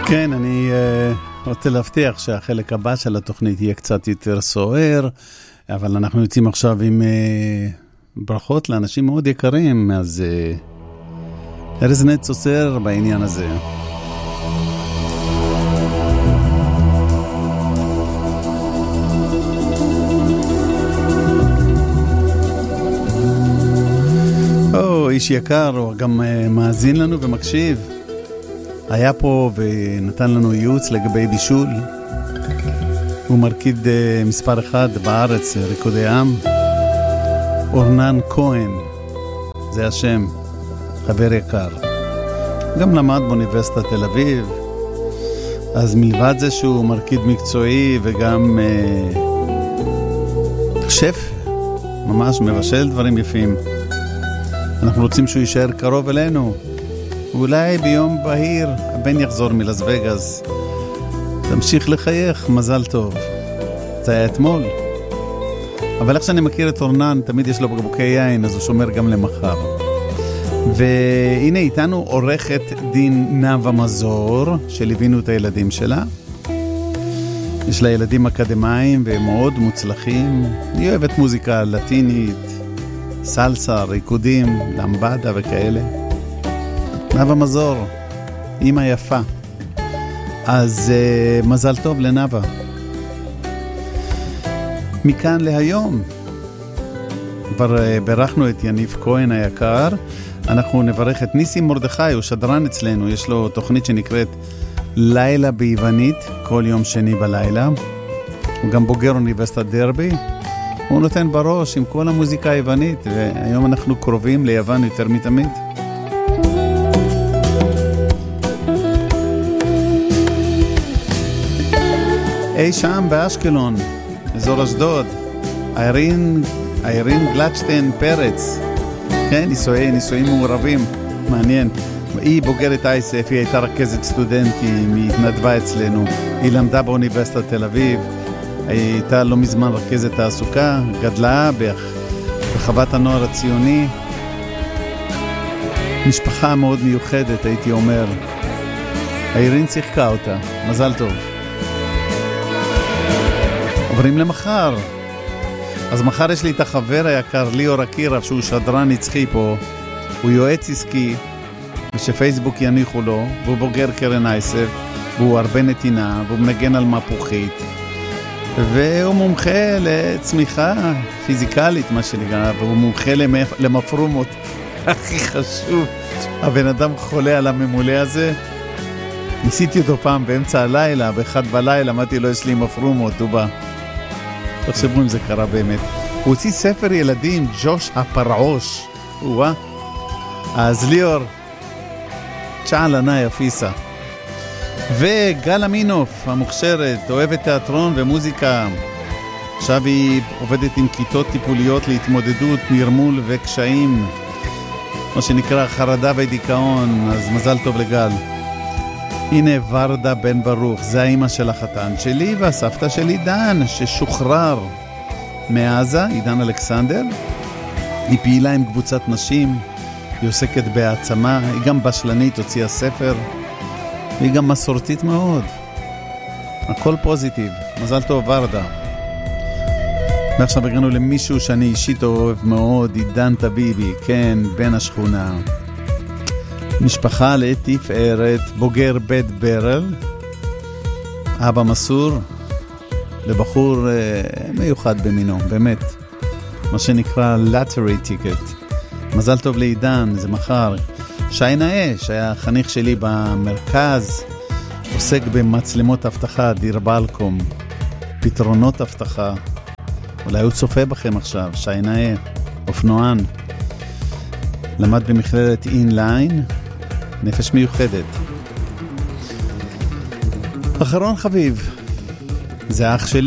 כן, אני רוצה להבטיח שהחלק הבא של התוכנית יהיה קצת יותר סוער, אבל אנחנו יוצאים עכשיו עם ברכות לאנשים מאוד יקרים, אז ארז נץ עושה בעניין הזה. איש יקר, הוא גם מאזין לנו ומקשיב. היה פה ונתן לנו ייעוץ לגבי בישול. הוא מרקיד מספר אחד בארץ, ריקודי עם. אורנן כהן, זה השם, חבר יקר. גם למד באוניברסיטת תל אביב. אז מלבד זה שהוא מרקיד מקצועי וגם שף, ממש מבשל דברים יפים. אנחנו רוצים שהוא יישאר קרוב אלינו. ואולי ביום בהיר הבן יחזור מלאס וגאס. תמשיך לחייך, מזל טוב. זה היה אתמול. אבל איך שאני מכיר את אורנן, תמיד יש לו בקבוקי יין, אז הוא שומר גם למחר. והנה איתנו עורכת דין נאוה מזור, שליווינו את הילדים שלה. יש לה ילדים אקדמיים ומאוד מוצלחים. היא אוהבת מוזיקה לטינית, סלסה, ריקודים, למבדה וכאלה. נאוה מזור, אמא יפה. אז מזל טוב לנאוה. מכאן להיום. כבר ברכנו את יניב כהן היקר. אנחנו נברך את ניסים מרדכי, הוא שדרן אצלנו. יש לו תוכנית שנקראת לילה ביוונית, כל יום שני בלילה. הוא גם בוגר אוניברסיטת דרבי. הוא נותן בראש עם כל המוזיקה היוונית, והיום אנחנו קרובים ליוון יותר מתמיד. אי שם באשקלון, אזור אשדוד, איירין גלדשטיין פרץ. כן, ניסויים מעורבים, מעניין. היא בוגרת אייסף, היא הייתה רכזת סטודנטים, היא התנדבה אצלנו, היא למדה באוניברסיטת תל אביב, הייתה לא מזמן רכזת תעסוקה, גדלה בחוות הנוער הציוני. משפחה מאוד מיוחדת, הייתי אומר. איירין שיחקה אותה, מזל טוב. עוברים למחר. אז מחר יש לי את החבר היקר ליאור אקירב, שהוא שדרן נצחי פה. הוא יועץ עסקי, ושפייסבוק יניחו לו, והוא בוגר קרן אייסף, והוא הרבה נתינה, והוא מנגן על מפוחית. והוא מומחה לצמיחה פיזיקלית, מה שנקרא, והוא מומחה למפרומות. הכי חשוב. הבן אדם חולה על הממולא הזה. ניסיתי אותו פעם באמצע הלילה, באחד בלילה, אמרתי לו, יש לי מפרומות, הוא בא. תחשבו אם זה קרה באמת. הוא הוציא ספר ילדים, ג'וש הפרעוש. אז ליאור, צ'עלנה יפיסה. וגל אמינוף, המוכשרת, אוהבת תיאטרון ומוזיקה. עכשיו היא עובדת עם כיתות טיפוליות להתמודדות, נרמול וקשיים. מה שנקרא חרדה ודיכאון, אז מזל טוב לגל. הנה ורדה בן ברוך, זה האמא של החתן שלי והסבתא שלי דן, ששוחרר מעזה, עידן אלכסנדר. היא פעילה עם קבוצת נשים, היא עוסקת בהעצמה, היא גם בשלנית, הוציאה ספר, והיא גם מסורתית מאוד. הכל פוזיטיב, מזל טוב ורדה. ועכשיו הגענו למישהו שאני אישית אוהב מאוד, עידן טביבי, כן, בן השכונה. משפחה לתפארת, בוגר בית ברל, אבא מסור, לבחור מיוחד במינו, באמת. מה שנקרא לטרי טיקט. מזל טוב לעידן, זה מחר. שי נאה, שהיה חניך שלי במרכז, עוסק במצלמות אבטחה, דיר בלקום, פתרונות אבטחה. אולי הוא צופה בכם עכשיו, שי נאה, אופנוען. למד במכללת אינליין, נפש מיוחדת. אחרון חביב, זה אח שלי.